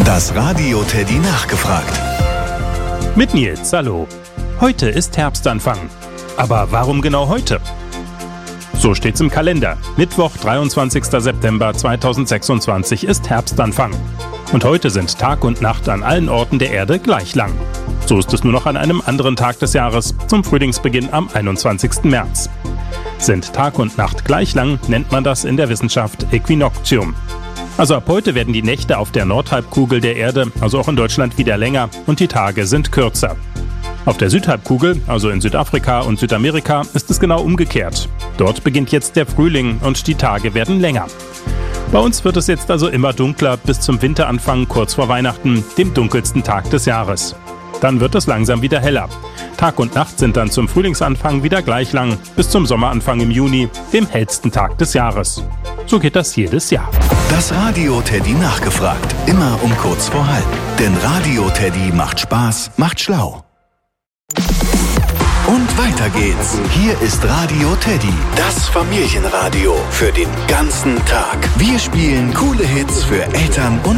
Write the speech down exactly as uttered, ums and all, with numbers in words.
Das Radio Teddy nachgefragt. Mit Nils, hallo. Heute ist Herbstanfang. Aber warum genau heute? So steht's im Kalender. Mittwoch, dreiundzwanzigster September zweitausendsechsundzwanzig ist Herbstanfang. Und heute sind Tag und Nacht an allen Orten der Erde gleich lang. So ist es nur noch an einem anderen Tag des Jahres, zum Frühlingsbeginn am einundzwanzigsten März. Sind Tag und Nacht gleich lang, nennt man das in der Wissenschaft Äquinoktium. Also ab heute werden die Nächte auf der Nordhalbkugel der Erde, also auch in Deutschland, wieder länger und die Tage sind kürzer. Auf der Südhalbkugel, also in Südafrika und Südamerika, ist es genau umgekehrt. Dort beginnt jetzt der Frühling und die Tage werden länger. Bei uns wird es jetzt also immer dunkler bis zum Winteranfang kurz vor Weihnachten, dem dunkelsten Tag des Jahres. Dann wird es langsam wieder heller. Tag und Nacht sind dann zum Frühlingsanfang wieder gleich lang, bis zum Sommeranfang im Juni, dem hellsten Tag des Jahres. So geht das jedes Jahr. Das Radio Teddy nachgefragt. Immer um kurz vor halb. Denn Radio Teddy macht Spaß, macht schlau. Und weiter geht's. Hier ist Radio Teddy, das Familienradio für den ganzen Tag. Wir spielen coole Hits für Eltern und